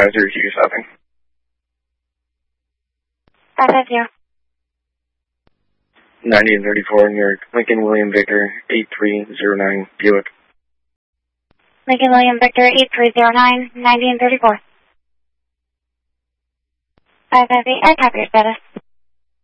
550 stopping. 550. 90 and 34 New York. Lincoln William Victor 8309 Buick. Lincoln William Victor 8309, 90 and 34. 550. I copy your status.